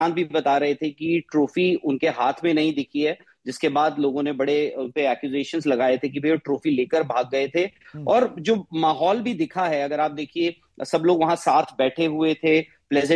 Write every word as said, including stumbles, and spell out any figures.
भी बता रहे थे कि ट्रॉफी उनके हाथ में नहीं दिखी है, जिसके बाद लोगों ने बड़े उन पे एक्यूजेशंस लगाए थे कि भाई वो ट्रॉफी लेकर भाग गए थे। हम्म। और जो माहौल भी दिखा है, अगर आप देखिए, सब लोग वहां साथ बैठे हुए थे, प्लेजेंट